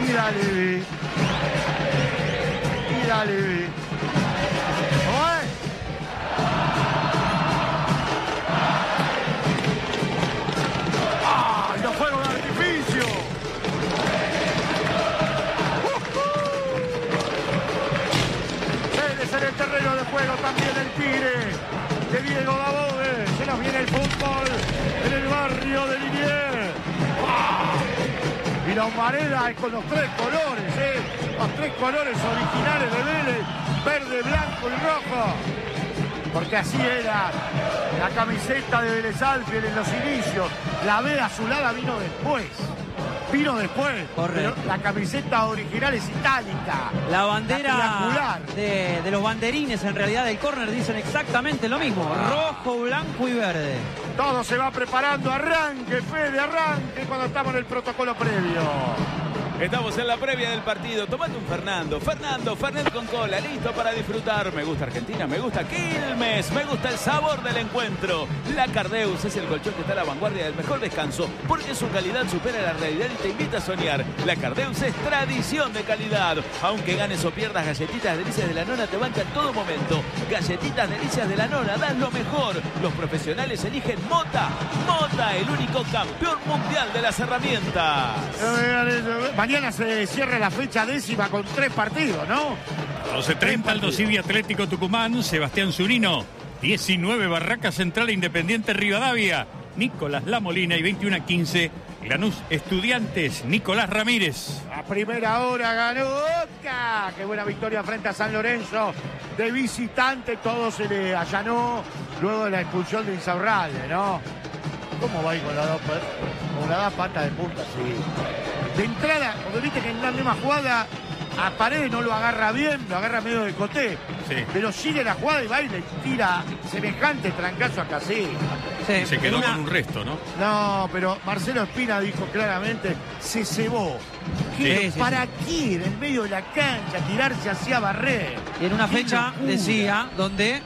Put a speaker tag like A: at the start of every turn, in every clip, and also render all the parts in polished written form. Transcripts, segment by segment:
A: Y dale. Y dale. ¡Ah! ¡Los fuegos de artificio! Vélez en el terreno de juego, también el Tigre de Diego Dabove. Se nos viene el fútbol en el barrio de Liniers. ¡Ah! Y la humareda es con los tres colores, los tres colores originales de Vélez, verde, blanco y rojo. Porque así era la camiseta de Vélez Sarsfield en los inicios. La B azulada vino después.
B: Correcto.
A: Pero la camiseta original es itálica.
B: La bandera
A: la
B: de los banderines, en realidad, del córner, dicen exactamente lo mismo. Rojo, blanco y verde.
A: Todo se va preparando. Arranque, Fede, arranque cuando estamos en el protocolo previo.
C: Estamos en la previa del partido. Tomate un Fernando Fernet con cola, listo para disfrutar. Me gusta Argentina, me gusta Quilmes, me gusta el sabor del encuentro. La Cardeus es el colchón que está a la vanguardia del mejor descanso, porque su calidad supera la realidad y te invita a soñar. La Cardeus es tradición de calidad. Aunque ganes o pierdas, Galletitas Delicias de la Nona te banca en todo momento. Galletitas Delicias de la Nona, dan lo mejor. Los profesionales eligen Mota, el único campeón mundial de las herramientas.
A: Mañana se cierra la fecha 10ª con 3 partidos, ¿no?
D: 12:30 Aldo Civi Atlético Tucumán, Sebastián Zunino. 19 Barraca Central Independiente Rivadavia, Nicolás La Molina. Y 21:15 Lanús Estudiantes, Nicolás Ramírez.
A: A primera hora ganó Boca. Qué buena victoria frente a San Lorenzo. De visitante todo se le allanó luego de la expulsión de Insaurralde, ¿no? ¿Cómo va ahí con las dos patas de punta? Sí. De entrada, porque viste que en la misma jugada a Paredes no lo agarra bien, lo agarra medio de coté.
D: Sí.
A: Pero sigue la jugada y va y le tira semejante trancazo a Casillas.
B: Sí.
D: Se quedó con un resto, ¿no?
A: No, pero Marcelo Espina dijo claramente, se cebó. ¿Para qué ir en medio de la cancha, tirarse hacia barrer?
B: Y en una fecha,
A: locura.
B: decía, donde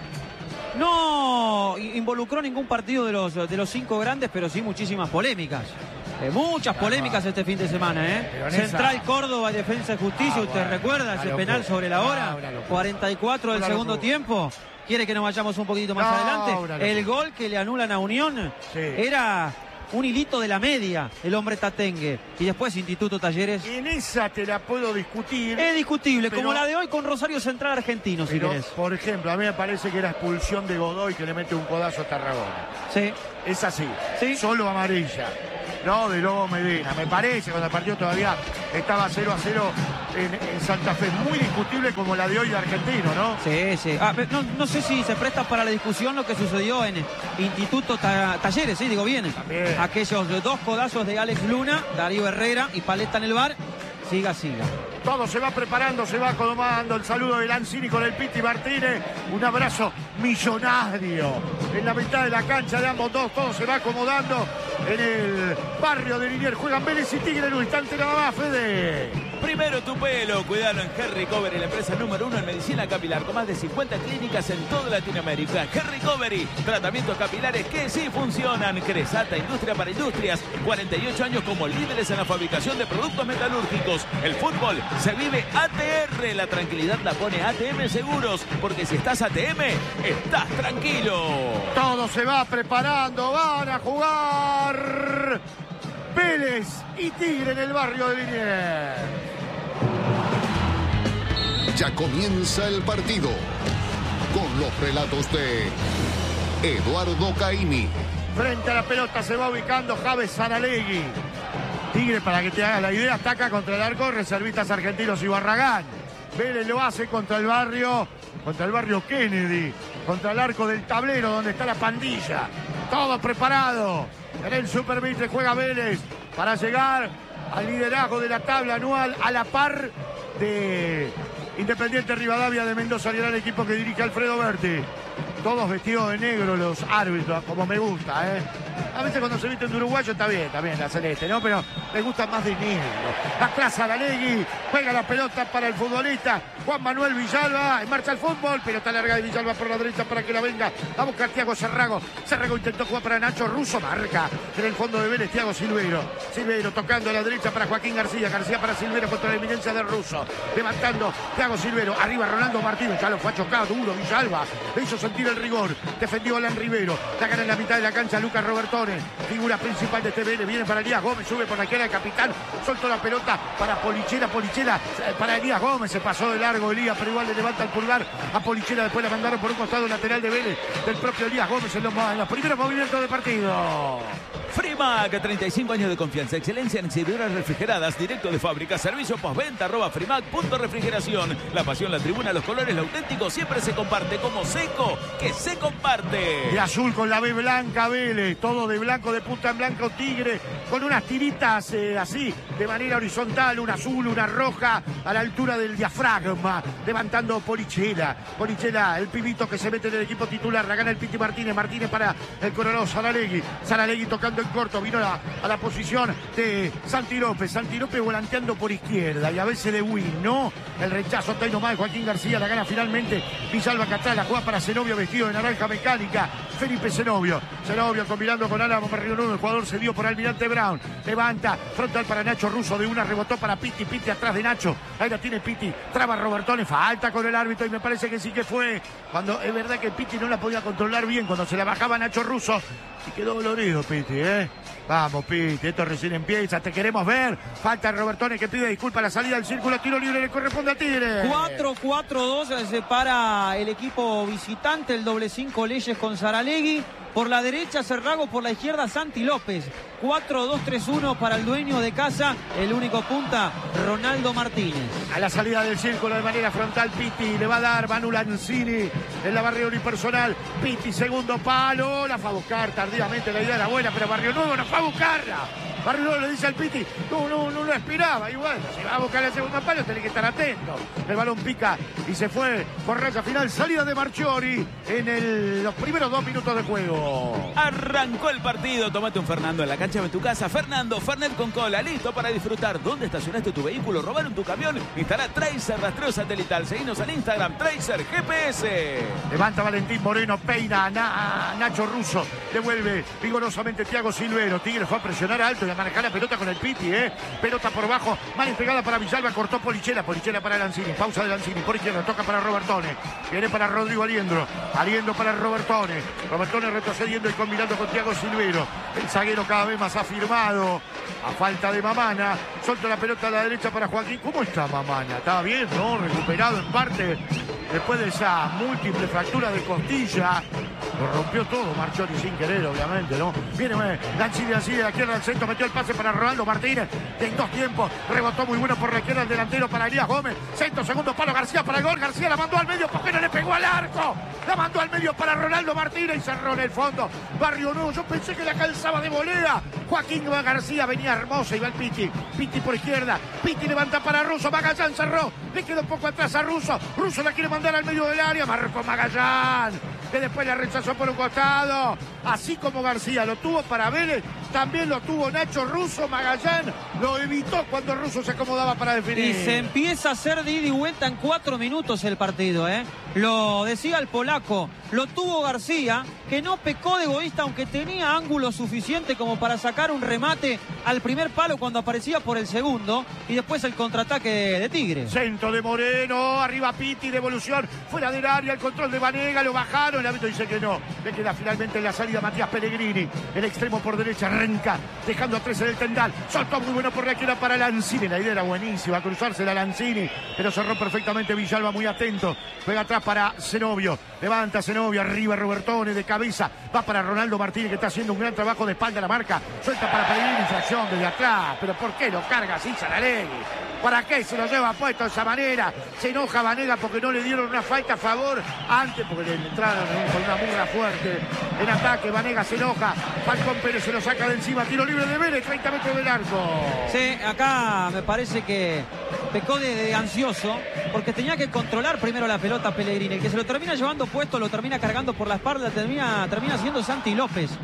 B: no involucró ningún partido de los 5 grandes, pero sí muchísimas polémicas. Muchas polémicas este fin de semana, Central Córdoba, Defensa y Justicia, ¿usted recuerda ese penal sobre la hora? 44 del segundo tiempo. ¿Quiere que nos vayamos un poquito más adelante? El gol que le anulan a Unión era un hilito de la media, el hombre Tatengue. Y después Instituto Talleres.
A: En esa te la puedo discutir.
B: Es discutible,
A: pero,
B: como la de hoy con Rosario Central Argentino, si querés.
A: Por ejemplo, a mí me parece que era expulsión de Godoy que le mete un codazo a Tarragona.
B: Sí.
A: Es así.
B: Sí.
A: Solo amarilla. No, de Lobo Medina. Me parece, cuando el partido todavía estaba 0-0 en Santa Fe. Muy discutible como la de hoy de Argentino, ¿no?
B: Sí, sí. No sé si se presta para la discusión lo que sucedió en Instituto Talleres, sí, digo bien.
A: También.
B: Aquellos 2 codazos de Alex Luna, Darío Herrera y Paleta en el bar. Siga.
A: Todo se va preparando, se va acomodando. El saludo de Lanzini con el Piti Martínez. Un abrazo millonario en la mitad de la cancha de ambos dos. Todo se va acomodando en el barrio de Liniers. Juegan Vélez y Tigre en un instante nada más, Fede.
C: Primero tu pelo, cuidalo en Hair Recovery, la empresa número 1 en medicina capilar, con más de 50 clínicas en toda Latinoamérica. Hair Recovery, tratamientos capilares que sí funcionan. Cresata, industria para industrias, 48 años como líderes en la fabricación de productos metalúrgicos. El fútbol se vive ATR, la tranquilidad la pone ATM Seguros, porque si estás ATM, estás tranquilo.
A: Todo se va preparando, van a jugar Vélez y Tigre en el barrio de Liniers.
E: Ya comienza el partido con los relatos de Eduardo Caimi.
A: Frente a la pelota se va ubicando Javes Sanalegui. Tigre, para que te hagas la idea, ataca contra el arco reservistas argentinos y Barragán. Vélez lo hace contra el barrio Kennedy, contra el arco del tablero donde está la pandilla. Todo preparado. En el Super Mitre juega Vélez para llegar al liderazgo de la tabla anual a la par de Independiente Rivadavia de Mendoza, el gran equipo que dirige Alfredo Berti. Todos vestidos de negro los árbitros, como me gusta, A veces cuando se viste un uruguayo está bien, también la celeste, ¿no? Pero le gusta más de negro. Atrás Saralegui, juega la pelota para el futbolista Juan Manuel Villalba, en marcha el fútbol, pelota larga de Villalba por la derecha para que la venga a buscar Thiago Cerrago. Cerrago intentó jugar para Nacho Russo, marca en el fondo de Vélez Thiago Silveiro. Silveiro tocando a la derecha para Joaquín García, García para Silveiro contra la eminencia de Russo. Levantando Thiago Silveiro, arriba Ronaldo Martínez, ya lo fue chocado, duro Villalba, le hizo sentir el rigor, defendió Alan Rivero, la gana en la mitad de la cancha Lucas Robertone, figura principal de este Vélez, viene para Elías Gómez, sube por la izquierda el capitán, soltó la pelota para Polichera, para Elías Gómez, se pasó de largo Elías, pero igual le levanta el pulgar a Polichera, después la mandaron por un costado lateral de Vélez, del propio Elías Gómez en los primeros movimientos del partido.
C: Frimac, 35 años de confianza, excelencia en exhibidoras refrigeradas, directo de fábrica, servicio postventa, @frimac.refrigeración. La pasión, la tribuna, los colores, lo auténtico siempre se comparte, como Seco, que se comparte.
A: De azul con la B blanca Vélez, todo de blanco, de punta en blanco Tigre, con unas tiritas así, de manera horizontal, una azul, una roja, a la altura del diafragma, levantando Polichera, el pibito que se mete en el equipo titular, la gana el Piti Martínez para el coronel Saralegui tocando en corto, vino a la posición de Santi López volanteando por izquierda y a veces de Win, ¿no? El rechazo está ahí nomás de Joaquín García, la gana finalmente Villalba Catrá, la juega para Zenobio vestido de naranja mecánica, Felipe Zenobio combinando con Álvaro Marrionudo, el jugador se dio por Almirante Brown, levanta, frontal para Nacho Russo, de una rebotó para Piti atrás de Nacho, ahí la tiene Piti, traba Robertone, falta con el árbitro y me parece que sí que fue, cuando es verdad que Piti no la podía controlar bien, cuando se la bajaba Nacho Russo y quedó dolorido Piti, Vamos, Piti, esto recién empieza, te queremos ver. Falta Robertone que pide disculpas a la salida del círculo, tiro libre le corresponde a Tigre.
B: 4-4-2 separa el equipo visitante, el doble 5 Leyes con Saralegui. Por la derecha Cerrago, por la izquierda Santi López. 4-2-3-1 para el dueño de casa, el único punta, Ronaldo Martínez.
A: A la salida del círculo de manera frontal, Piti le va a dar Manu Lanzini en la barrera unipersonal. Piti, segundo palo, la fue a buscar tardíamente, la idea era buena, pero Barrio Nuevo no fue a buscarla. Barrio Nuevo le dice al Piti, no lo esperaba, y bueno, si va a buscar el segundo palo, tiene que estar atento. El balón pica y se fue por raya final, salida de Marchiori en los primeros 2 minutos de juego.
C: Arrancó el partido, tomate un Fernando en la cancha de tu casa. Fernando, Fernet con cola, listo para disfrutar. ¿Dónde estacionaste tu vehículo? ¿Robaron tu camión? Instala Tracer rastreo satelital. Seguinos al Instagram, Tracer GPS.
A: Levanta Valentín Moreno, peina a Nacho Russo, devuelve vigorosamente Thiago Silveiro. Tigre fue a presionar alto y a manejar la pelota con el Piti, pelota por bajo, mal entregada para Villalba, cortó Polichera para Lanzini, pausa de Lanzini, por izquierda, toca para Robertone, viene para Rodrigo Aliendro para Robertone retrocediendo y combinando con Thiago Silveiro, el zaguero cada vez más afirmado, a falta de Mamana, solta la pelota a la derecha para Joaquín. ¿Cómo está Mamana? ¿Está bien, no? Recuperado en parte después de esa múltiple fractura de costilla. Lo rompió todo Marchiori sin querer, obviamente, ¿no? Viene Lanzini de la izquierda al centro, metió el pase para Ronaldo Martínez en 2 tiempos, rebotó muy bueno por la izquierda el delantero para Elías Gómez, centro, segundo palo, García para el gol, García la mandó al medio, porque no le pegó al arco, la mandó al medio para Ronaldo Martínez y cerró en el fondo. Barrio Nuevo, yo pensé que la calzaba de volea. Joaquín García venía hermoso, iba el Piti por izquierda, Piti levanta para Russo, Magallán cerró, le quedó un poco atrás a Russo la quiere mandar al medio del área, marcó Magallán, que después la rechazó por un costado. Así como García lo tuvo para Vélez, también lo tuvo Nacho Russo. Magallán lo evitó cuando Russo se acomodaba para definir.
B: Y se empieza a hacer de ida y vuelta en 4 minutos el partido, Lo decía el polaco, lo tuvo García, que no pecó de egoísta, aunque tenía ángulo suficiente como para sacar un remate al primer palo cuando aparecía por el segundo, y después el contraataque de Tigre.
A: Centro de Moreno, arriba Piti, devolución, fuera del área, el control de Vanega, lo bajaron, el árbitro dice que no, le queda finalmente en la salida Matías Pellegrini, el extremo por derecha, arranca, dejando a 13 del tendal, soltó muy bueno por la izquierda para Lanzini, la idea era buenísima, cruzarse la Lanzini, pero cerró perfectamente Villalba, muy atento, juega atrás para Zenobio, levanta Zenobio, arriba Robertone de cabeza, va para Ronaldo Martínez, que está haciendo un gran trabajo de espalda a la marca, suelta para Pellegrini, infracción desde atrás, pero ¿por qué lo carga así Saralegui? ¿Para qué se lo lleva puesto de esa manera? Se enoja Vanega porque no le dieron una falta a favor antes, porque le entraron con una murra fuerte en ataque. Vanega se enoja, Falcón Pérez se lo saca de encima, tiro libre de Vélez, 30 metros del arco.
B: Sí, acá me parece que pecó de ansioso, porque tenía que controlar primero la pelota Pellegrini. El que se lo termina llevando puesto, lo termina cargando por la espalda, termina siendo Santi López.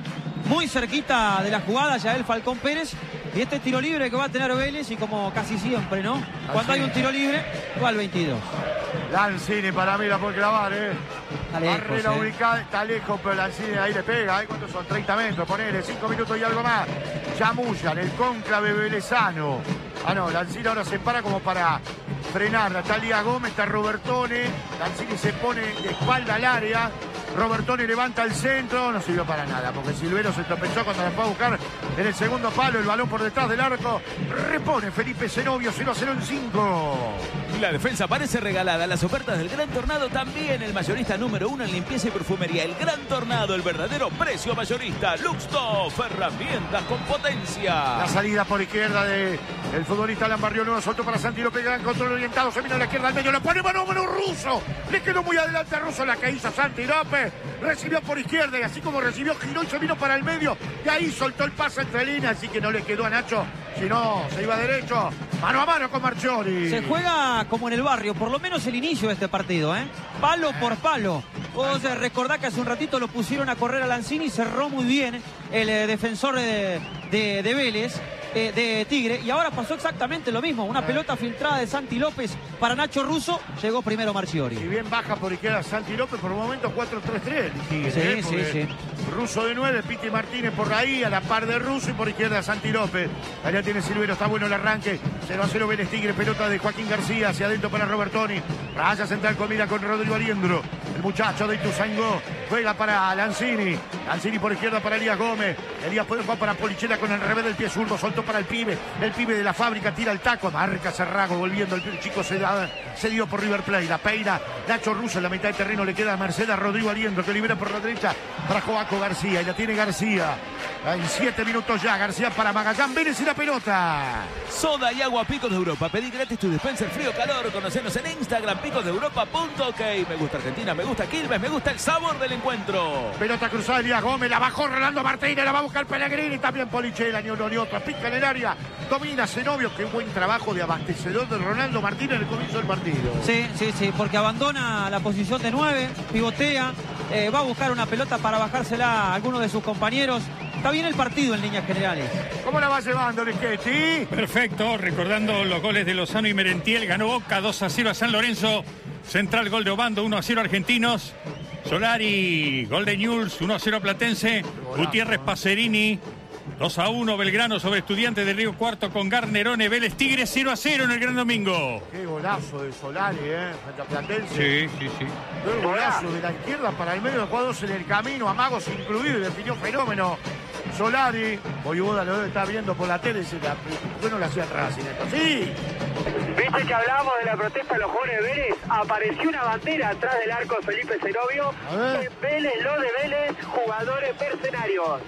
B: muy cerquita de la jugada Yael Falcón Pérez. Y este tiro libre que va a tener Vélez, y como casi siempre, ¿no? Cuando hay un tiro libre, va al 22.
A: Lanzini para mí la puede clavar,
B: Está lejos,
A: Barrera ubicada, está lejos, pero Lanzini ahí le pega. ¿Cuántos son? 30 metros, ponele, 5 minutos y algo más. Chamullan, el cónclave velezano. No, Lanzini ahora se para como para frenarla. Está Lía Gómez, está Robertone. Lanzini se pone de espalda al área. Robertone levanta el centro, no sirvió para nada, porque Silvero se tropezó cuando la fue a buscar en el segundo palo, el balón por detrás del arco. Repone Felipe Zenobio, 0-0 en 5.
C: La defensa parece regalada. Las ofertas del Gran Tornado también. El mayorista número 1 en limpieza y perfumería. El Gran Tornado, el verdadero precio mayorista. Luxtoff, herramientas con potencia.
A: La salida por izquierda del futbolista Alan Barrio Nuevo, soltó para Santi López, gran control orientado, se vino a la izquierda al medio, lo pone mano Russo. Le quedó muy adelante a Russo, la que hizo Santi López. Recibió por izquierda y así como recibió, giró y se vino para el medio. Y ahí soltó el pase entre líneas, así que no le quedó a Nacho. Si no, se iba derecho, mano a mano con Marchiori.
B: Se juega como en el barrio, por lo menos el inicio de este partido, palo por palo. Vos recordá que hace un ratito lo pusieron a correr a Lanzini, cerró muy bien el defensor de Vélez, de Tigre, y ahora pasó exactamente lo mismo. Una pelota filtrada de Santi López para Nacho Russo, llegó primero Marchiori.
A: Si bien baja por izquierda Santi López, por un momento 4-3-3 Tigre.
B: Sí.
A: Russo de 9, Piti Martínez por ahí, a la par de Russo, y por izquierda Santi López. Allá tiene Silvero, está bueno el arranque. 0-0 Vélez Tigre, pelota de Joaquín García, hacia adentro para Robertoni. Raya central, combina con Rodrigo Aliendro. El muchacho de Ituzaingó juega para Lanzini. Lanzini por izquierda para Elías Gómez. Elías puede jugar para Polichela con el revés del pie zurdo. Soltó para el pibe. El pibe de la fábrica tira el taco. Marca Cerrago volviendo. El chico se dio por River Plate. La peina Nacho Russo en la mitad del terreno. Le queda a Mercedes Rodrigo Aliendro, que libera por la derecha para Joaco García. Y la tiene García. En 7 minutos ya. García para Magallán. Vélez y la pelota.
C: Soda y agua Picos de Europa. Pedí gratis tu dispenser frío-calor. Conocenos en Instagram, picosdeeuropa.ok. Me gusta Argentina, me gusta Quilmes, me gusta el sabor del encuentro.
A: Pelota cruzada, Elías Gómez, la bajó Rolando Martínez, la va a buscar Pellegrini, también Polichela, ni uno ni otro. Pica en el área, domina Zenobio. Qué buen trabajo de abastecedor de Rolando Martínez en el comienzo del partido.
B: Sí, porque abandona la posición de 9, pivotea, va a buscar una pelota para bajársela a alguno de sus compañeros. Está bien el partido en líneas generales.
A: ¿Cómo la va llevando, Lischetti?
D: Perfecto, recordando los goles de Lozano y Merentiel. Ganó Boca 2-0 a San Lorenzo. Central, gol de Obando, 1-0 Argentinos. Solari, gol de Newell's, 1-0 Platense. Gutiérrez Pacerini, 2-1 Belgrano sobre Estudiantes de Río Cuarto con Garnerone. Vélez Tigre 0-0 en el Gran Domingo.
A: Qué golazo de Solari, frente a Platense.
D: Sí.
A: Qué golazo de la izquierda para el medio de jugadores en el camino, Amagos incluido, y definió fenómeno. Solari, Voivoda lo debe estar viendo por la tele, ¿por qué no le hacía Racing esto? ¡Sí!
F: Viste que hablábamos de la protesta de los jugadores de Vélez, apareció una bandera atrás del arco de Felipe Zenobio. Vélez, lo de Vélez, jugadores mercenarios.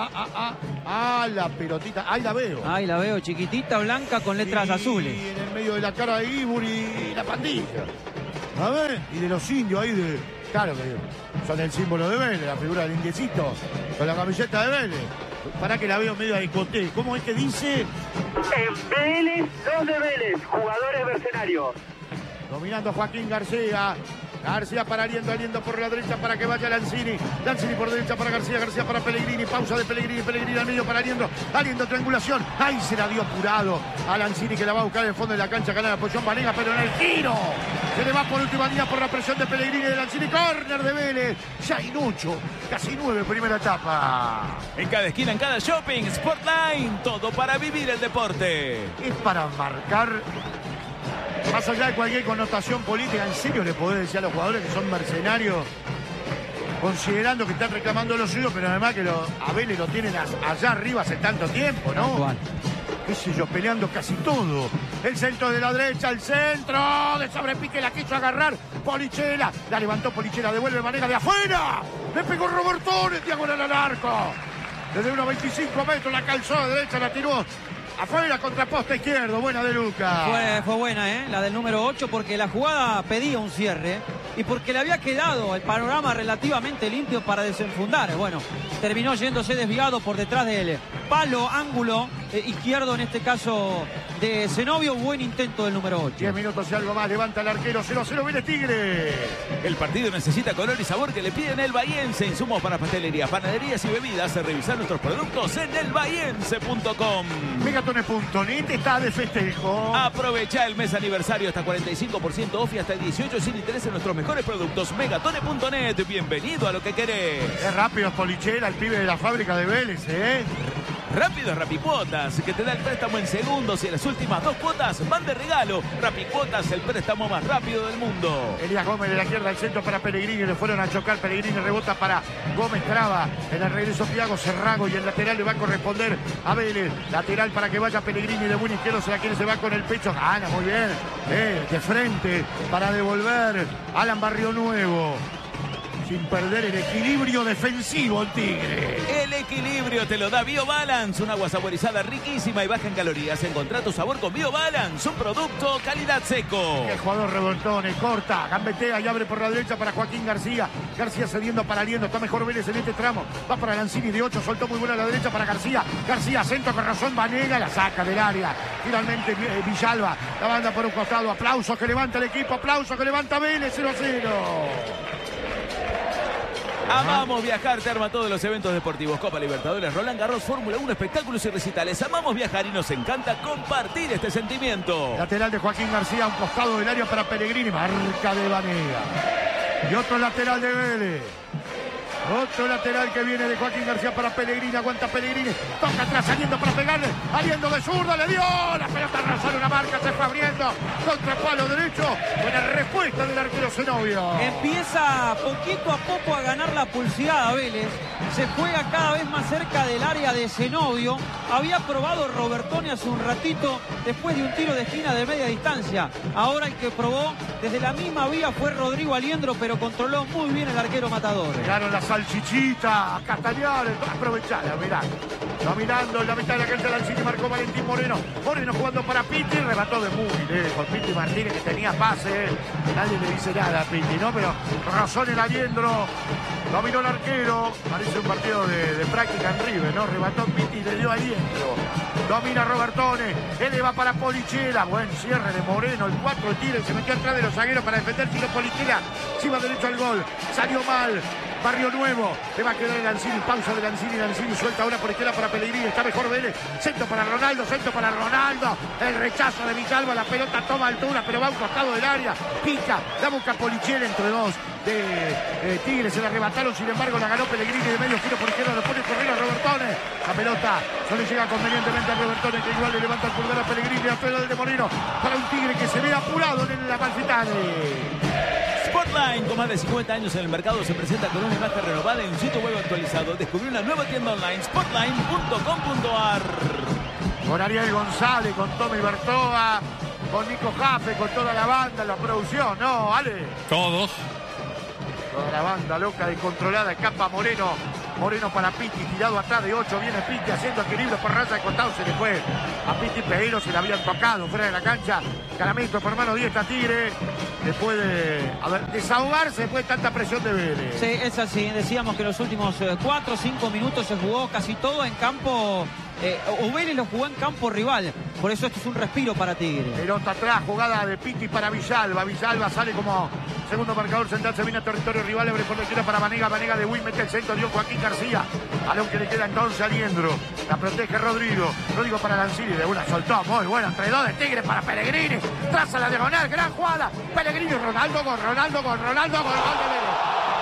A: La pelotita, ahí la veo.
B: Chiquitita, blanca con letras azules.
A: Y en el medio de la cara de Iburi y la pandilla. A ver, y de los indios ahí de... Claro que son el símbolo de Vélez, la figura del indiecito, con la camiseta de Vélez. Para que la veo medio ahí coté. ¿Cómo es que dice?
F: En Vélez, los de Vélez, jugadores mercenarios.
A: Dominando Joaquín García. García para Aliendo por la derecha para que vaya Lanzini. Lanzini por derecha para García para Pellegrini. Pausa de Pellegrini al medio para Aliendo. Triangulación. Ahí se la dio apurado a Lanzini, que la va a buscar en el fondo de la cancha. Gana la posición Vanega, pero en el giro se le va por última línea por la presión de Pellegrini, de Lanzini. Córner de Vélez. Ya inucho. Casi 9, primera etapa.
C: En cada esquina, en cada shopping, Sportline. Todo para vivir el deporte.
A: Es para marcar. Más allá de cualquier connotación política, ¿en serio le podés decir a los jugadores que son mercenarios? Considerando que están reclamando los suyos, pero además que a Vélez lo tienen allá arriba hace tanto tiempo, ¿no? Qué sé yo, peleando casi todo. El centro de la derecha, el centro de sobrepique, la quiso agarrar Polichela. La levantó Polichela, devuelve Vanega de afuera. Le pegó Robertone, diagonal al arco. Desde unos 25 metros la calzó de derecha, la tiró afuera contra poste izquierdo. Buena de Lucas.
B: Fue buena, la del número 8, porque la jugada pedía un cierre y porque le había quedado el panorama relativamente limpio para desenfundar. Bueno, terminó yéndose desviado por detrás del palo ángulo izquierdo, en este caso de Zenobio. Buen intento del número 8.
A: 10 minutos y algo más, levanta el arquero, 0-0, Vélez Tigre.
C: El partido necesita color y sabor que le piden el Bahiense. Insumos para pastelería, panaderías y bebidas. Revisar nuestros productos en elbahiense.com.
A: Megatones.net está de festejo.
C: Aprovecha el mes aniversario hasta 45% off y hasta el 18 sin interés en nuestros mejores productos. Megatone.net, bienvenido a lo que querés.
A: Es rápido, Polichela, el pibe de la fábrica de Vélez, ¿eh?
C: Rápido es Rapicuotas, que te da el préstamo en segundos y en las últimas 2 cuotas van de regalo. Rapicuotas, el préstamo más rápido del mundo.
A: Elías Gómez de la izquierda al centro para Pellegrini, le fueron a chocar. Pellegrini rebota para Gómez Traba. En el regreso Thiago Serrago y el lateral le va a corresponder a Vélez. Lateral para que vaya Pellegrini de buen izquierdo, se la quiere, se va con el pecho. Gana muy bien. De frente para devolver Alan Barrio Nuevo. Sin perder el equilibrio defensivo el Tigre.
C: El equilibrio te lo da BioBalance, un agua saborizada riquísima y baja en calorías. Encontrá tu sabor con BioBalance, un producto calidad seco.
A: El jugador Revoltone corta, gambetea y abre por la derecha para Joaquín García. García cediendo para Aliendo, está mejor Vélez en este tramo. Va para Lanzini de 8, soltó muy buena a la derecha para García. García, centro con razón, Vanega, la saca del área. Finalmente Villalba, la banda por un costado. Aplausos que levanta el equipo, aplausos que levanta Vélez, 0-0.
C: Amamos viajar, te arma todos los eventos deportivos. Copa Libertadores, Roland Garros, Fórmula 1, espectáculos y recitales. Amamos viajar y nos encanta compartir este sentimiento.
A: Lateral de Joaquín García, un costado del área para Pellegrini, marca de Vanega. Y otro lateral de Vélez. Otro lateral que viene de Joaquín García para Pellegrini, aguanta Pellegrini, toca atrás, saliendo para pegarle, Aliendo de zurda, le dio, la pelota rozó una marca, se fue abriendo, contra el palo derecho, buena respuesta del arquero Zenobio.
B: Empieza poquito a poco a ganar la pulseada Vélez, se juega cada vez más cerca del área de Zenobio, había probado Robertone hace un ratito, después de un tiro de esquina de media distancia, ahora el que probó desde la misma vía fue Rodrigo Aliendro, pero controló muy bien el arquero matador.
A: Llegaron las salchichita, a Castañar, aprovechala, mirá. Dominando en la mitad de la cancha Lanzini, marcó Valentín Moreno. Moreno jugando para Pitti, remató de muy lejos. Pitti Martínez que tenía pase, nadie le dice nada a Pitti, ¿no? Pero rozó en el Aliendro, dominó el arquero. Parece un partido de práctica en River, ¿no? Remató Pitti y le dio Aliendro. Domina Robertone, él va para Polichela, buen cierre de Moreno, el 4 de Tigre, se metió atrás de los zagueros para defender, tiró Polichela, se iba derecho al gol, salió mal. Barrio Nuevo, le va a quedar el Lanzini, pausa de Lanzini suelta ahora por izquierda para Pellegrini, está mejor Vélez, centro para Ronaldo, el rechazo de Villalba, la pelota toma altura, pero va a un costado del área, pica, la busca Polichela entre dos de Tigre, se la arrebataron, sin embargo la ganó Pellegrini de medio giro por izquierda, lo pone a correr a Robertone, la pelota no le llega convenientemente a Robertone, que igual le levanta el pulgar a Pellegrini, a el de Moreno, para un Tigre que se ve apurado en la Amalfitani.
C: Sportline, con más de 50 años en el mercado, se presenta con una imagen renovada en un sitio web actualizado. Descubrió una nueva tienda online, sportline.com.ar.
A: Con Ariel González, con Tommy Bertoa, con Nico Jafe, con toda la banda, la producción, ¿no, Ale?
D: Todos.
A: Toda la banda loca, descontrolada, escapa Moreno. Moreno para Pitti, tirado atrás de 8, viene Pitti haciendo equilibrio por raza de costado, se le fue a Pitti Pereiro, se le habían tocado fuera de la cancha. Caramento por mano diestra, Tigre, le puede desahogarse después de tanta presión de Vélez.
B: Sí, es así, decíamos que los últimos 4 o 5 minutos se jugó casi todo en campo, o Vélez lo jugó en campo rival, por eso esto es un respiro para Tigre.
A: Pelota atrás, jugada de Pitti para Villalba, Villalba sale como segundo marcador central, se viene a territorio rival, abre por la izquierda para Vanega, Vanega de Win, mete el centro, dio Joaquín García, balón que le queda entonces a Aliendro, la protege Rodrigo para Lanzini, de una soltó, muy bueno, entre dos de Tigre para Pellegrini, traza la diagonal, gran jugada, Pellegrini, Ronaldo, gol de Vélez.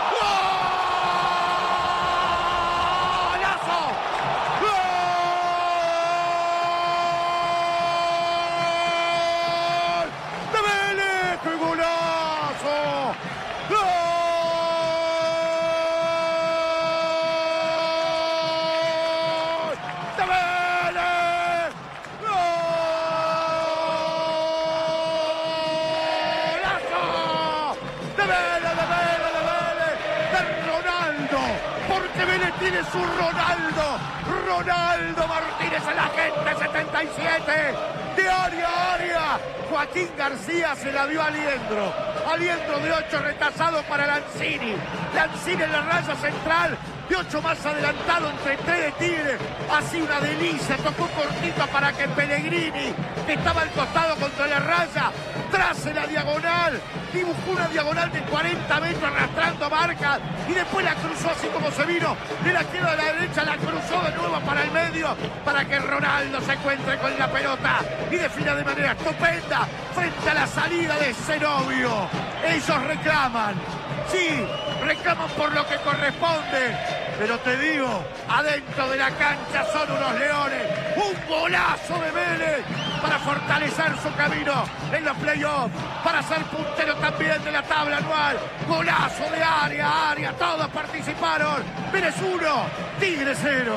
A: Tiene su Ronaldo Martínez en la gente, 77, de área a área. Joaquín García se la dio a Aliendro de 8, retrasado para Lanzini en la raya central, 8 más adelantado entre 3 de Tigre. Así una delicia, tocó cortito para que Pellegrini, que estaba al costado contra la raya, trace la diagonal, dibujó una diagonal de 40 metros arrastrando marcas y después la cruzó así como se vino de la izquierda a la derecha, la cruzó de nuevo para el medio para que Ronaldo se encuentre con la pelota y defina de manera estupenda frente a la salida de Zenobio. Ellos reclaman, sí, reclaman por lo que corresponde, pero te digo, adentro de la cancha son unos leones. Un golazo de Vélez para fortalecer su camino en los playoffs, para ser puntero también de la tabla anual. Golazo de área, todos participaron. Vélez 1, Tigre 0.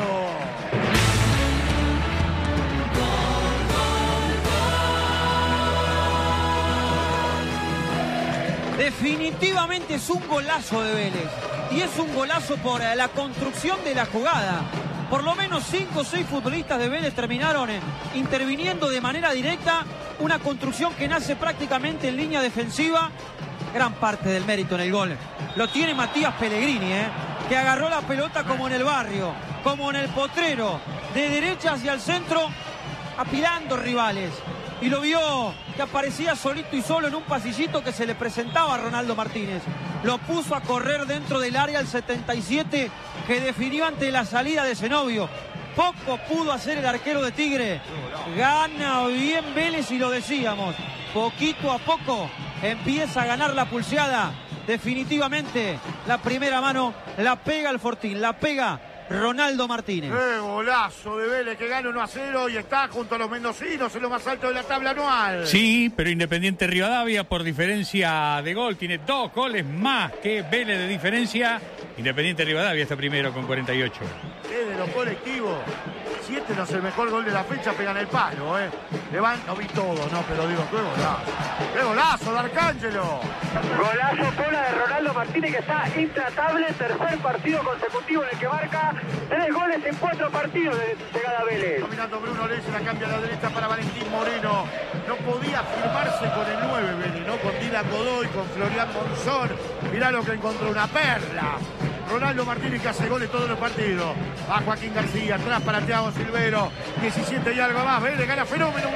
B: Definitivamente es un golazo de Vélez. Y es un golazo por la construcción de la jugada. Por lo menos 5 o 6 futbolistas de Vélez terminaron interviniendo de manera directa. Una construcción que nace prácticamente en línea defensiva. Gran parte del mérito en el gol lo tiene Matías Pellegrini, que agarró la pelota como en el barrio, como en el potrero, de derecha hacia el centro, apilando rivales. Y lo vio que aparecía solito y solo en un pasillito que se le presentaba a Ronaldo Martínez. Lo puso a correr dentro del área al 77, que definió ante la salida de Zenobio. Poco pudo hacer el arquero de Tigre. Gana bien Vélez y lo decíamos. Poquito a poco empieza a ganar la pulseada. Definitivamente la primera mano la pega el Fortín, la pega Ronaldo Martínez.
A: ¡Qué golazo de Vélez que gana 1-0 y está junto a los mendocinos en lo más alto de la tabla anual!
D: Sí, pero Independiente Rivadavia por diferencia de gol tiene 2 goles más que Vélez de diferencia. Independiente Rivadavia está primero con 48.
A: De los colectivos, si este no es el mejor gol de la fecha, pegan el palo, no vi todo, pero digo, qué golazo de Arcángelo.
F: Golazo Pola de Ronaldo Martínez, que está intratable, tercer partido consecutivo en el que marca 3 goles en 4 partidos de llegada a Vélez.
A: Dominando Bruno Leyes, la cambia a la derecha para Valentín Moreno. No podía firmarse con el 9 Vélez, ¿no? Con Dylan Godoy, con Florian Monzón. Mirá lo que encontró, una perla. Ronaldo Martínez, que hace goles todos los partidos. Va Joaquín García, atrás para Thiago Silvero. 17 y algo más. Vélez gana Fenómeno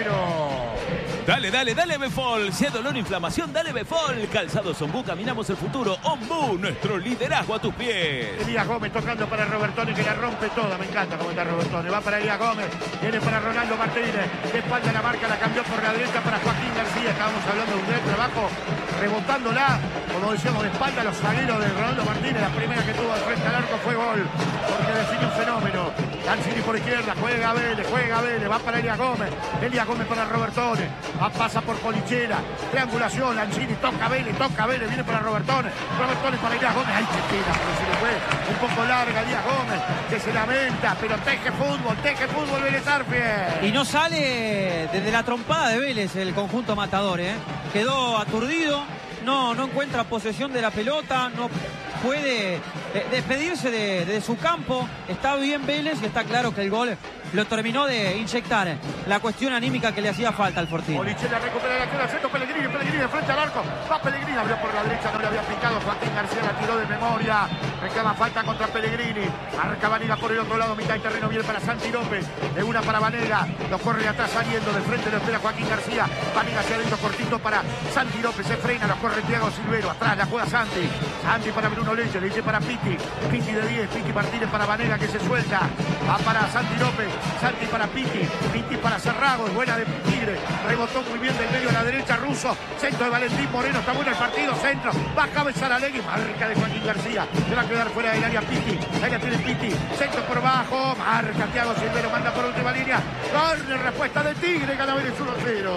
A: 1-0.
C: Dale Befol. Si hay dolor o inflamación, dale Befol. Calzados Ombú, caminamos el futuro. Ombú, nuestro liderazgo a tus pies.
A: Elías Gómez tocando para Robertone, que la rompe toda. Me encanta cómo está Robertone. Va para Elías Gómez. Viene para Ronaldo Martínez. De espalda la marca, la cambió por la derecha para Joaquín García. Estábamos hablando de un gran trabajo, rebotándola, como decíamos, de espalda a los zagueros de Ronaldo Martínez. La primera que tuvo al frente al arco fue gol, porque definió un Fenómeno. Lanzini por izquierda, juega Vélez, va para Elías Gómez para Robertone. Pasa por Polichera, triangulación, Lanzini, toca Vélez, viene para Robertone para Elías Gómez. Ay, qué pena, pero se le fue un poco larga Elías Gómez, que se lamenta, pero teje fútbol Vélez Arfield.
B: Y no sale desde la trompada de Vélez el conjunto matador, quedó aturdido, no encuentra posesión de la pelota, no puede despedirse de su campo. Está bien Vélez y está claro que el gol lo terminó de inyectar la cuestión anímica que le hacía falta al Fortín.
A: Polichera recupera la acción, centro Pellegrini de frente al arco. Va Pellegrini, abrió por la derecha, no le había picado. Joaquín García la tiró de memoria. Reclama falta contra Pellegrini. Arca Vanega por el otro lado, mitad de terreno, viene para Santi López. De una para Vanega, lo corre de atrás saliendo, de frente lo espera Joaquín García. Vanega hacia adentro, cortito para Santi López, se frena, lo corre Thiago Silvero. Atrás la juega Santi para Bruno Leyes para Pitti de 10, Pitti Martínez para Vanega, que se suelta. Va para Santi López, Santi para Pitti para Cerrago, buena de Tigre, rebotó muy bien del medio a la derecha, Russo, centro de Valentín Moreno, está bueno el partido, centro, va Javes Saralegui, marca de Joaquín García, se va a quedar fuera del área Pitti, área tiene Pitti, centro por bajo, marca Thiago Silvero, manda por última línea, corner, respuesta de Tigre, gana Vélez 1-0.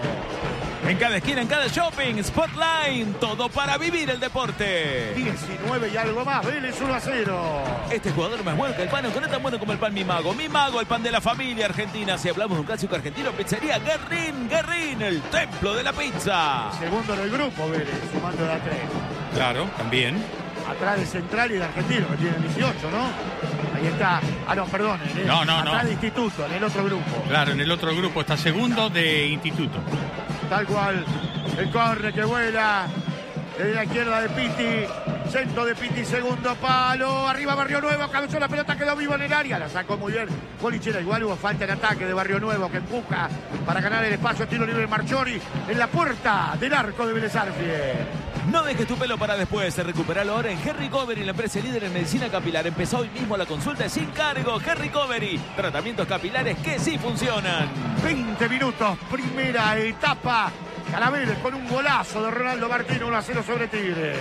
C: En cada esquina, en cada shopping, Spotline, todo para vivir el deporte.
A: 19 y algo más, Vélez 1-0.
C: Este jugador más bueno que el pan, aunque no tan bueno como el pan Mi Mago. Mi Mago, el pan de la familia argentina. Si hablamos de un clásico argentino, pizzería Guerrín, el templo de la pizza.
A: Segundo en el grupo, Vélez, sumando de a 3.
D: Claro, también.
A: Atrás de Central y de Argentino, que tiene 18, ¿no? Ahí está. Perdón. Atrás de Instituto, en el otro grupo.
D: Claro, en el otro grupo está segundo de Instituto.
A: Tal cual, el corre que vuela desde la izquierda de Pitti, Centro de Pitti, segundo palo. Arriba Barrio Nuevo, cabezó la pelota, quedó vivo en el área. La sacó muy bien Polichera. Igual hubo falta en ataque de Barrio Nuevo que empuja para ganar el espacio. Tiro libre de Marchori en la puerta del arco de Vélez Arfiel.
C: No dejes tu pelo para después. Recuperalo ahora en Hair Recovery, la empresa líder en medicina capilar. Empezó hoy mismo la consulta sin cargo. Hair Recovery, tratamientos capilares que sí funcionan.
A: 20 minutos, primera etapa. Carabeles con un golazo de Ronaldo Martínez, 1-0 sobre Tigre.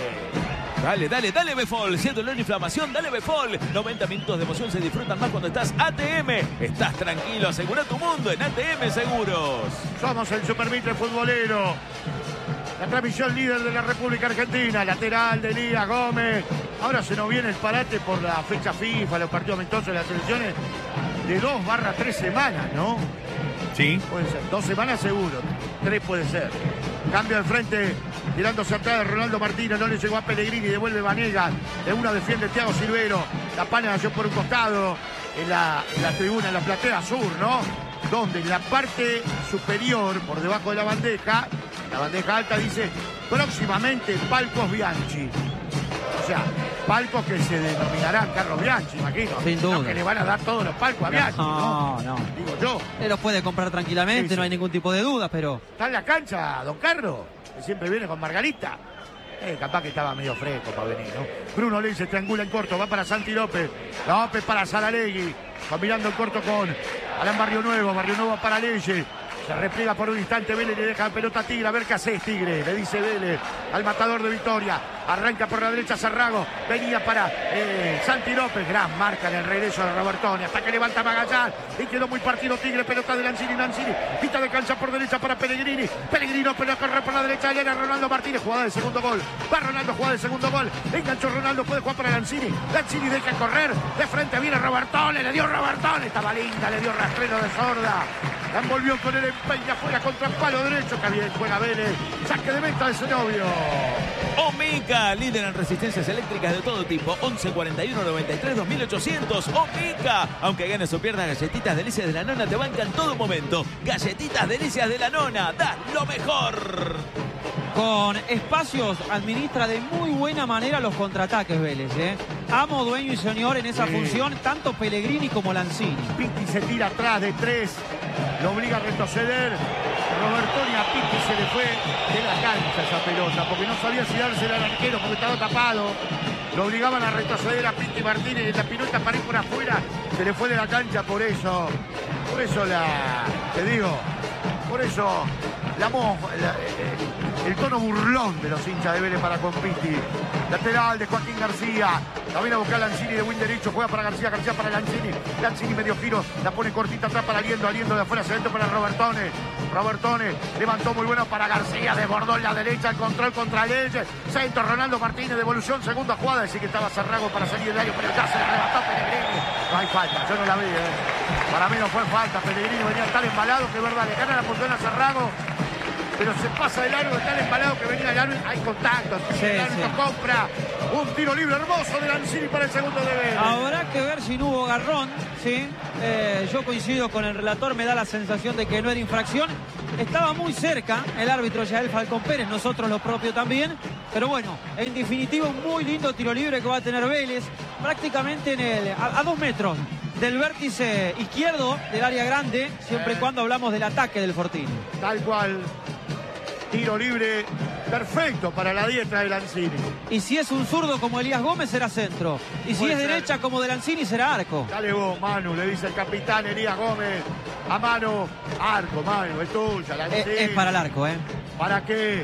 C: Dale Befol. Si es dolor e inflamación, dale Befol. 90 minutos de emoción se disfrutan más cuando estás ATM. Estás tranquilo, asegura tu mundo en ATM Seguros.
A: Somos el Supermitre futbolero. La transmisión líder de la República Argentina. Lateral de Elías Gómez. Ahora se nos viene el parate por la fecha FIFA, los partidos amistosos de las selecciones. De 2/3 semanas, ¿no?
D: Sí.
A: Puede ser, 2 semanas seguro. 3 puede ser. Cambio de frente, tirándose atrás de Ronaldo Martínez. No le llegó a Pellegrini, devuelve Vanega. De una defiende Thiago Silvero. La pana nació por un costado. En la tribuna, en la platea sur, ¿no? Donde en la parte superior, por debajo de la bandeja alta dice próximamente Palcos Bianchi. O sea, palcos que se denominarán Carlos Bianchi, imagino.
B: Sin duda.
A: No, que le van a dar todos los palcos a Bianchi, ¿no? Digo yo.
B: Él los puede comprar tranquilamente, sí. No hay ningún tipo de duda, pero...
A: Está en la cancha, don Carlos, que siempre viene con Margarita. Capaz que estaba medio fresco para venir, ¿no? Bruno Lenz triangula en corto, va para Santi López. López para Saralegui. Combinando en corto con Alan Barrio Nuevo para Leyes. Se repliega por un instante Vélez, le deja la pelota a Tigre. A ver qué hace Tigre, le dice Vélez al matador de Victoria. Arranca por la derecha Sarrago. Venía para Santi López. Gran marca en el regreso de Robertoni. Hasta que levanta Magallanes. Y quedó muy partido Tigre. Pelota de Lanzini. Pita de cancha por derecha para Pellegrini. Pellegrino, pero corre por la derecha. Era Ronaldo Martínez. Jugada de segundo gol. Va Ronaldo, jugada de segundo gol. Enganchó Ronaldo. Puede jugar para Lanzini. Lanzini deja correr. De frente viene Robertoni. Le dio Robertoni. Estaba linda. Le dio rastrero de sorda. La envolvió con el empeño afuera contra el palo derecho. Que bien juega Vélez. Saque de venta de Zenobio.
C: Omica, líder en resistencias eléctricas de todo tipo. 11 41 93 2800. Omica. Aunque ganes o pierdas, Galletitas Delicias de la Nona te bancan en todo momento. Galletitas Delicias de la Nona. Da lo mejor.
B: Con espacios administra de muy buena manera los contraataques Vélez, ¿eh? Amo, dueño y señor en esa función, tanto Pellegrini como Lanzini.
A: Pitti se tira atrás de 3, lo obliga a retroceder. Robertoni a Pitti se le fue de la cancha esa pelota, porque no sabía si dársela al arquero porque estaba tapado. Lo obligaban a retroceder a Pitti Martínez y la pirueta para ir por afuera. Se le fue de la cancha, por eso el tono burlón de los hinchas de Vélez para con Pitti. Lateral de Joaquín García. La viene a buscar Lanzini de win derecho. Juega para García para Lanzini. Lanzini medio giro. La pone cortita atrás para Aliendo de afuera. Se dentro para Robertoni. Levantó muy bueno para García. Desbordó en la derecha. El control contra Leyes. Centro Ronaldo Martínez. Devolución. Segunda jugada. Decía que estaba Sarrago para salir del área. Pero ya se le arrebató Pellegrini. No hay falta. Yo no la vi. Para mí no fue falta. Pellegrini venía tan embalado que verdad. Le gana la posición a Sarrago. Pero se pasa el árbitro, tan embalado que venía el árbitro. Hay contacto. El árbitro compra un tiro libre hermoso de Lanzini para el segundo de Vélez.
B: Habrá que ver si no hubo agarrón, ¿sí? Yo coincido con el relator, me da la sensación de que no era infracción. Estaba muy cerca el árbitro Yael Falcón Pérez, nosotros lo propio también. Pero bueno, en definitiva un muy lindo tiro libre que va a tener Vélez. Prácticamente a 2 metros del vértice izquierdo del área grande, siempre y cuando hablamos del ataque del Fortín.
A: Tal cual. Tiro libre perfecto para la diestra de Lanzini.
B: Y si es un zurdo como Elías Gómez, será centro. Y si es derecha como de Lanzini, será arco.
A: Dale vos, Manu, le dice el capitán Elías Gómez. A Manu, arco, Manu, es tuya, Lanzini.
B: Es para el arco, ¿eh?
A: ¿Para qué?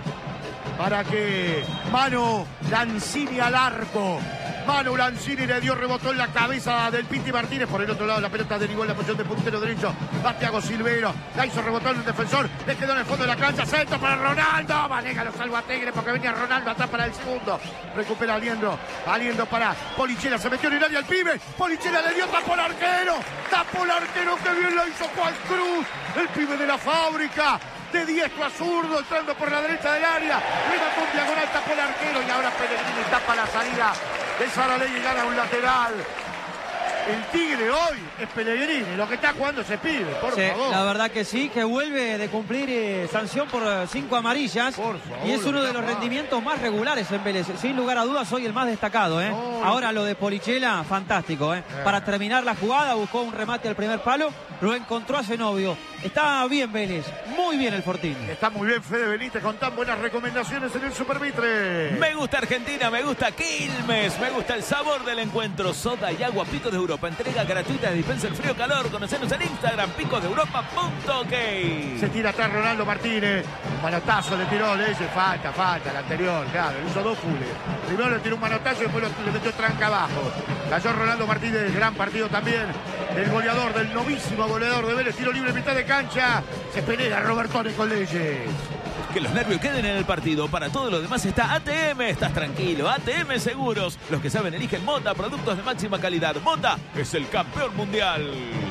A: Manu, Lanzini al arco. Manu Lanzini le dio, rebotó en la cabeza del Pitti Martínez. Por el otro lado la pelota derivó en la posición de puntero derecho. Va Thiago Silvero. La hizo rebotar en un defensor. Le quedó en el fondo de la cancha. Centro para Ronaldo. Vanega lo salva a Tigre porque venía Ronaldo atrás para el segundo. Recupera Aliendo para Polichera. Se metió en el área el pibe. Polichera le dio, tapó al arquero. Que bien lo hizo Juan Cruz. El pibe de la fábrica. De diestro a zurdo, entrando por la derecha del área. Levantó un diagonal, tapó el arquero. Y ahora Pellegrini tapa la salida de Saralegui y gana un lateral. El Tigre hoy es Pellegrini, lo que está jugando se pide, por favor.
B: La verdad que sí, que vuelve de cumplir sanción por 5 amarillas.
A: Por favor,
B: y es uno de los rendimientos más regulares en Vélez. Sin lugar a dudas, hoy el más destacado. Ahora lo de Polichela, fantástico. Para terminar la jugada, buscó un remate al primer palo, lo encontró a Zenobio. Está bien Vélez, muy bien el Fortín.
A: Está muy bien Fede Benítez con tan buenas recomendaciones en el Supermitre.
C: Me gusta Argentina, me gusta Quilmes, me gusta el sabor del encuentro. Soda y agua Picos de Europa, entrega gratuita de dispenser frío-calor. Conocenos en Instagram, picosdeeuropa.ok.
A: Se tira atrás Ronaldo Martínez, un manotazo le tiró, le dice falta, el anterior, claro, le hizo 2 fules. Primero le tiró un manotazo y después le metió tranca abajo. Cayó Ronaldo Martínez, gran partido también del goleador, del novísimo goleador de Vélez, tiro libre en mitad de cancha. Se pelea Robertone con Leyes.
C: Que los nervios queden en el partido. Para todo lo demás está ATM. Estás tranquilo. ATM Seguros. Los que saben eligen Mota, productos de máxima calidad. Mota es el campeón mundial.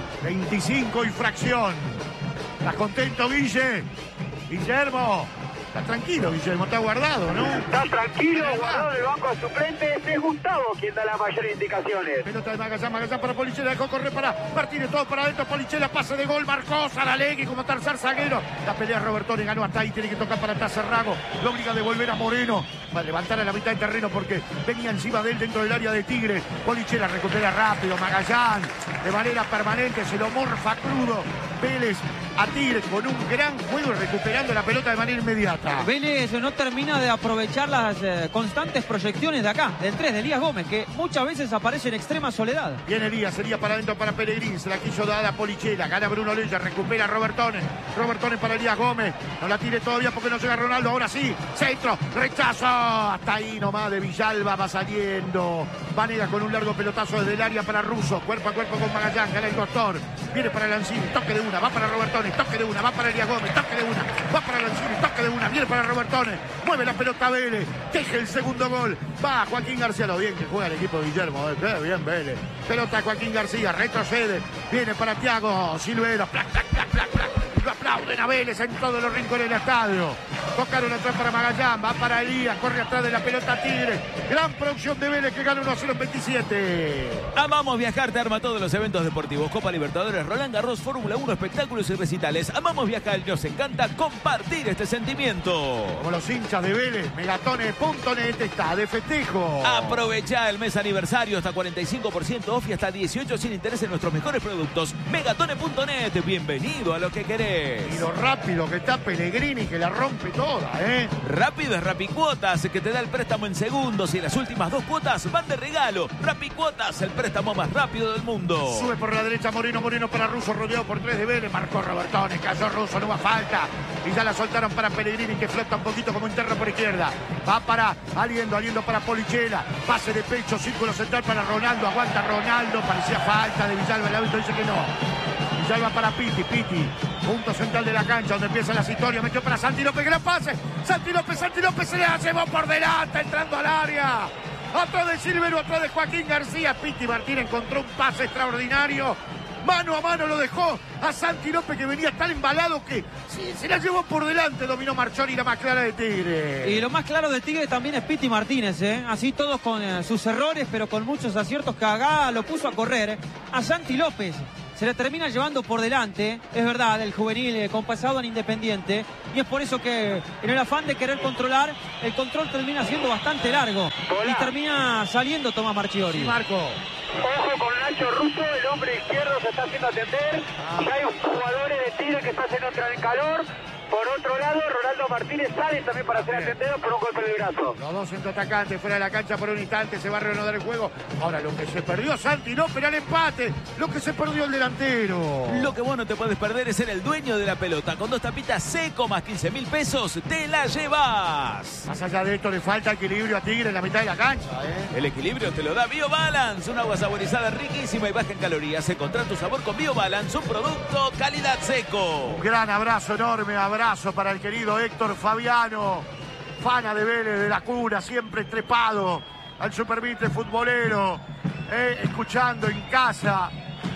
A: 25 y fracción. ¿Estás contento, Guille? Guillermo. Está tranquilo, Guillermo, está guardado, ¿no?
F: Está tranquilo, guardado en el banco de suplentes. Es Gustavo quien da las mayores indicaciones.
A: Pelota de Magallán para Polichela, dejó correr para Martínez, todo para adentro, Polichela, pase de gol, marcó Saralegui como tercer zaguero. La pelea Robertone, ganó hasta ahí, tiene que tocar para atrás Cerrago, lo obliga a devolver a Moreno, va a levantar a la mitad del terreno porque venía encima de él dentro del área de Tigre. Polichela recupera rápido, Magallán, de manera permanente, se lo morfa crudo. Vélez a Tigre con un gran juego recuperando la pelota de manera inmediata.
B: Vélez no termina de aprovechar las constantes proyecciones de acá, del 3 de Elías Gómez, que muchas veces aparece en extrema soledad.
A: Viene Elías, sería para adentro para Pellegrini, se la quiso dar a Polichela, gana Bruno Leyes, recupera a Robertone para Elías Gómez, no la tire todavía porque no llega Ronaldo, ahora sí, centro, rechazo, hasta ahí nomás de Villalba, va saliendo, Vanega con un largo pelotazo desde el área para Russo, cuerpo a cuerpo con Magallán, gana el doctor, viene para Lanzini, toque de una, va para Robertone, toque de una, va para Elías Gómez, toque de una, va para Lanzini, toque de una, viene para Robertone, mueve la pelota Vélez, teje el segundo gol, va Joaquín García, lo bien que juega el equipo de Guillermo, bien Vélez, pelota Joaquín García, retrocede, viene para Thiago Silvero, plac, plac, plac, plac, plac. Lo aplauden a Vélez en todos los rincones del estadio. Tocaron atrás para Magallán, va para Elías, corre atrás de la pelota Tigre. Gran producción de Vélez que gana 1-0 en 27.
C: Amamos viajar, te arma todos los eventos deportivos. Copa Libertadores, Roland Garros, Fórmula 1, espectáculos y recitales. Amamos viajar y nos encanta compartir este sentimiento.
A: Como los hinchas de Vélez, Megatones.net está de festejo.
C: Aprovecha el mes aniversario, hasta 45% off y hasta 18 sin interés en nuestros mejores productos. Megatones.net, bienvenido a lo que querés.
A: Y lo rápido que está Pellegrini, que la rompe toda, ¿eh?
C: Rápido es Rapicuotas, que te da el préstamo en segundos y las últimas 2 cuotas van de regalo. Rapicuotas, el préstamo más rápido del mundo.
A: Sube por la derecha Moreno para Russo, rodeado por 3 de Vélez, marcó Robertone, cayó Russo, no va falta. Y ya la soltaron para Pellegrini, que flota un poquito como interno por izquierda. Va para Aliendo para Polichela, pase de pecho, círculo central para Ronaldo, aguanta Ronaldo, parecía falta de Villalba, el árbitro dice que no. Villalba para Piti, punto central de la cancha donde empiezan las historias, metió para Santi López, gran pase, Santi López se la llevó por delante, entrando al área, atrás de Silvero, atrás de Joaquín García, Piti Martín encontró un pase extraordinario, mano a mano lo dejó a Santi López, que venía tan embalado que se la llevó por delante, dominó Marchoni, la más clara de Tigre.
B: Y lo más claro de Tigre también es Piti Martínez, así todos con sus errores, pero con muchos aciertos, que acá lo puso a correr, a Santi López. Se le termina llevando por delante, es verdad, el juvenil con pasado en Independiente. Y es por eso que en el afán de querer controlar, el control termina siendo bastante largo. Y termina saliendo Tomás Marchiori.
A: Sí, Marco.
F: Ojo con Nacho Russo, el hombre izquierdo se está haciendo atender. Ya hay jugadores de Tigre que están haciendo entrar en calor. Por otro lado, Ronaldo Martínez sale también para ser atendido por un golpe de brazo.
A: Los dos centroatacantes fuera de la cancha por un instante, se va a reanudar el juego. Ahora lo que se perdió Santi López era el empate, lo que se perdió el delantero.
C: Lo que vos no te puedes perder es ser el dueño de la pelota. Con 2 tapitas seco más 15.000 pesos, te la llevas.
A: Más allá de esto le falta equilibrio a Tigre en la mitad de la cancha, ¿eh?
C: El equilibrio te lo da BioBalance, un agua saborizada riquísima y baja en calorías. Encontrá tu sabor con BioBalance, un producto calidad seco.
A: Un gran abrazo, enorme abrazo para el querido Héctor Fabiano, fana de Vélez de la cuna, siempre trepado al Supermitre futbolero, escuchando en casa,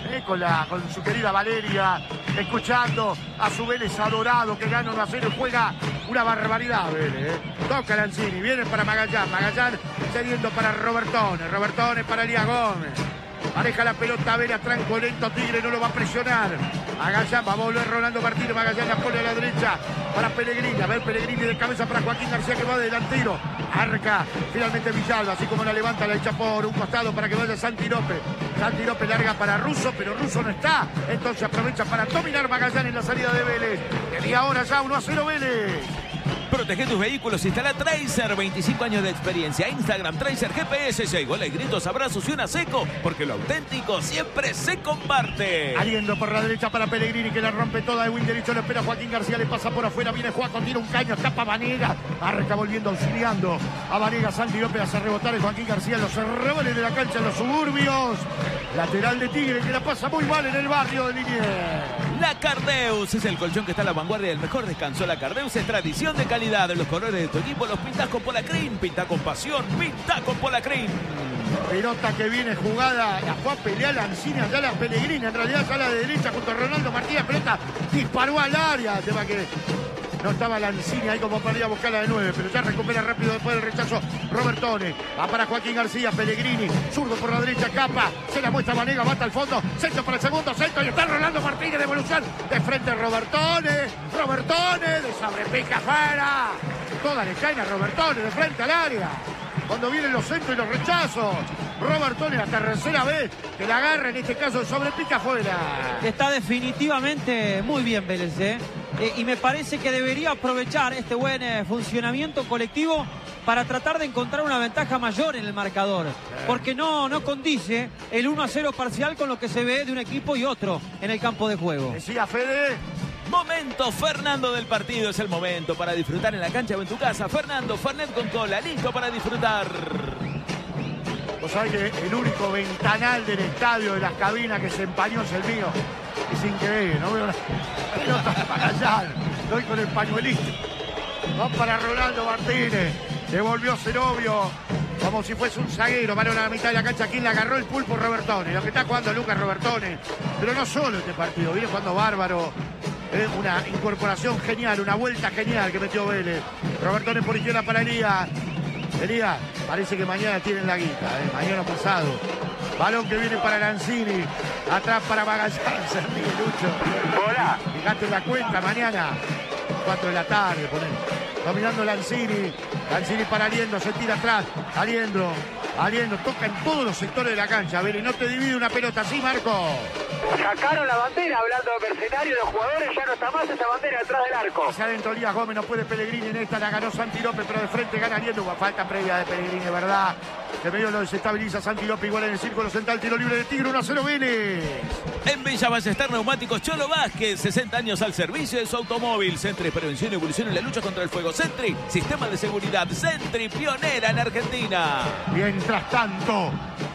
A: con su querida Valeria, escuchando a su Vélez adorado que gana 1-0 y juega una barbaridad Vélez. Toca Lanzini, viene para Magallán cediendo para Robertone para Elías Gómez. Maneja la pelota, Vélez, tranco lento, Tigre no lo va a presionar. Magallán, va a volver Rolando Martínez, Magallán la pone a la derecha para Pellegrini. A ver, Pellegrini de cabeza para Joaquín García que va de delantero. Arca, finalmente Villalba, así como la levanta, la echa por un costado para que vaya Santi López. Santi López larga para Russo, pero Russo no está. Entonces aprovecha para dominar Magallán en la salida de Vélez. Media hora ya, 1-0 Vélez.
C: Protege tus vehículos, instala Tracer, 25 años de experiencia. Instagram, Tracer GPS, ya igual hay gritos, abrazos y una seco, porque lo auténtico siempre se comparte.
A: Aliendo por la derecha para Pellegrini, que la rompe toda de win derecho, lo espera Joaquín García, le pasa por afuera, viene Juaco, tira un caño, escapa Vanega, Arca volviendo, auxiliando a Vanega, Santi López hace rebotar el Joaquín García, los rebeldes de la cancha en los suburbios. Lateral de Tigre, que la pasa muy mal en el barrio de Liniers.
C: La Cardeus es el colchón que está a la vanguardia del mejor descanso. La Cardeus es tradición de calidad. Los colores de tu equipo los pintás con Polacrin. Pinta con pasión, pinta con Polacrin.
A: Pelota que viene jugada, la fue a pelear Lanzini, allá la Pellegrini, en realidad ya la de derecha junto a Ronaldo Martínez, pelota disparó al área, tema que no estaba Lanzini ahí como para ir a buscarla de 9, pero ya recupera rápido después del rechazo Robertone, va para Joaquín García, Pellegrini, zurdo por la derecha, Capa, se la muestra Vanega, va hasta el fondo, centro para el segundo, centro y está Ronaldo Martínez de evolución, de frente Robertone, de sobrepica afuera, toda le caen a Robertone, de frente al área. Cuando vienen los centros y los rechazos, Robertone la tercera vez que la agarra, en este caso sobre pica afuera.
B: Está definitivamente muy bien Vélez, y me parece que debería aprovechar este buen funcionamiento colectivo para tratar de encontrar una ventaja mayor en el marcador, porque no condice el 1-0 parcial con lo que se ve de un equipo y otro en el campo de juego.
A: Decía Fede.
C: Momento Fernando del partido, es el momento para disfrutar en la cancha o en tu casa. Fernando, Fernet con cola, listo para disfrutar.
A: Vos sabés que el único ventanal del estadio, de las cabinas que se empañó es el mío. Es increíble, no veo la pelota para allá. Estoy con el pañuelito. Va para Ronaldo Martínez. Devolvió Zenobio como si fuese un zaguero. Balón a la mitad de la cancha. ¿Quién la agarró? El pulpo Robertone. Lo que está jugando Lucas Robertone. Pero no solo este partido. Viene jugando bárbaro. Es una incorporación genial, una vuelta genial que metió Vélez. Robertone por izquierda para Elías. Elías, parece que mañana tienen la guita, mañana pasado. Balón que viene para Lanzini. Atrás para Magallán, se ríe Lucho.
F: Hola.
A: Fijate en la cuenta mañana. 4 de la tarde, ponen. Dominando Lanzini. Lanzini para Aliendo, se tira atrás. Aliendo, toca en todos los sectores de la cancha. Vélez no te divide una pelota así, Marco.
F: Sacaron la bandera, hablando de mercenarios, los jugadores, ya no está más esa bandera detrás del arco.
A: Hacia adentro Elías Gómez, no puede Pellegrini en esta, la ganó Santi López, pero de frente gana Aliendo. Falta previa de Pellegrini, ¿verdad? De medio lo desestabiliza Santi López, igual en el círculo central, tiro libre de Tigre, 1-0 Vélez.
C: En Villa Ballester Neumáticos Cholo Vázquez, 60 años al servicio de su automóvil. Sentry, prevención y evolución en la lucha contra el fuego. Sentry, sistema de seguridad. Sentry, pionera en Argentina.
A: Mientras tanto,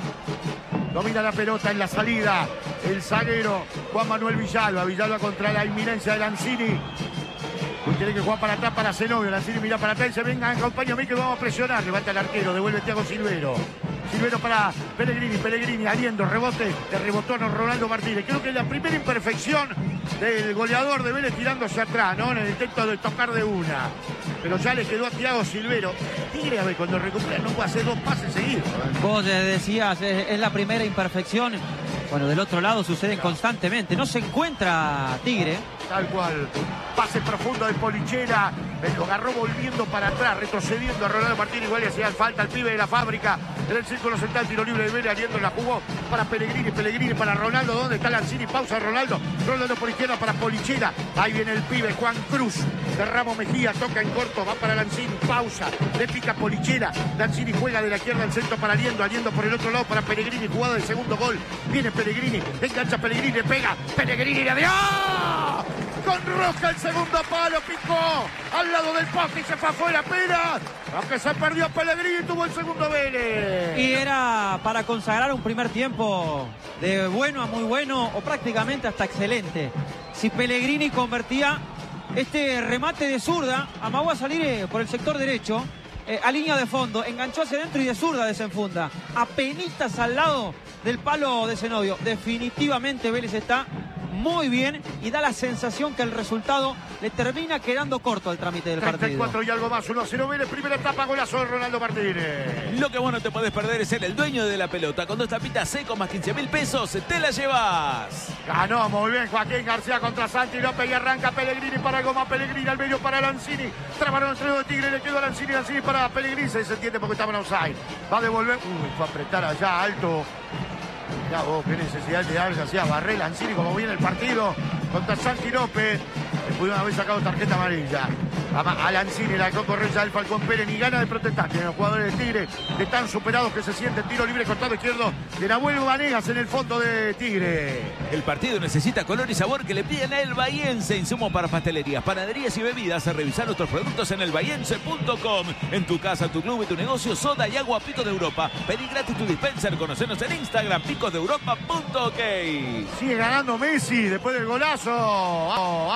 A: domina la pelota en la salida el zaguero Juan Manuel Villalba. Villalba contra la inminencia de Lanzini. Tiene que jugar para atrás para Zenobio. Lanzini mira para atrás y se venga, acompáñame que vamos a presionar. Levanta el arquero, devuelve Thiago Silvero. Silvero para Pellegrini, Aliendo, rebote, le rebotó a Ronaldo Martínez. Creo que es la primera imperfección del goleador de Vélez tirándose atrás, ¿no? En el intento de tocar de una. Pero ya le quedó a Thiago Silvero. Tigre, a ver, cuando recupera no puede hacer 2 pases seguidos.
B: Vos decías, es la primera imperfección. Bueno, del otro lado suceden constantemente. No se encuentra Tigre.
A: Tal cual. Pase profundo de Polichera. Lo agarró volviendo para atrás, retrocediendo a Ronaldo Martínez. Igual le hacía falta al pibe de la fábrica. En el círculo central, tiro libre de Vélez. Aliendo la jugó para Pellegrini para Ronaldo. ¿Dónde está Lanzini? Pausa Ronaldo. Ronaldo por izquierda para Polichera. Ahí viene el pibe Juan Cruz. De Ramos Mejía, toca en corto. Va para Lanzini. Pausa. Le pica Polichera. Lanzini juega de la izquierda al centro para Aliendo. Aliendo por el otro lado para Pellegrini. Jugada del segundo gol. Viene Pellegrini. Engancha Pellegrini. Le pega. Pellegrini le dio. Con roja el segundo palo, picó al lado del poste y se fue afuera apenas. Aunque se perdió Pellegrini, tuvo el segundo Vélez.
B: Y era para consagrar un primer tiempo de bueno a muy bueno o prácticamente hasta excelente. Si Pellegrini convertía este remate de zurda, amagó a salir por el sector derecho, a línea de fondo, enganchó hacia adentro y de zurda desenfunda. Apenitas al lado del palo de Zenobio. Definitivamente Vélez está muy bien y da la sensación que el resultado le termina quedando corto al trámite del partido.
A: 34 y algo más, 1-0 Vélez, primera etapa, golazo de Ronaldo Martínez.
C: Lo que vos no te podés perder es ser el dueño de la pelota. Con 2 tapitas secos más 15.000 pesos, te la llevas.
A: Ganó muy bien Joaquín García contra Santi López y arranca Pellegrini para Goma, Pellegrini al medio para Lanzini. Trabaron entre dos de Tigre, le quedó a Lanzini para Pellegrini, se entiende porque estaba en offside. Va a devolver, fue a apretar allá alto. Ya vos, qué necesidad de darse así a Barré, Lanzini, como viene el partido contra Santi López. Le pudieron haber sacado tarjeta amarilla. A Lanzini la corre ya el Falcón Pérez, ni gana de protestar. Tienen los jugadores de Tigre de tan superados que se sienten. Tiro libre costado izquierdo de Nahuel Vanegas en el fondo de Tigre.
C: El partido necesita color y sabor que le piden a El Bahiense. Insumos para pastelerías, panaderías y bebidas. A revisar nuestros productos en elbahiense.com. En tu casa, tu club y tu negocio, soda y agua Picos de Europa. Pedí gratis tu dispenser. Conocenos en Instagram, picosdeeuropa.ok.
A: Sigue ganando Messi después del golazo.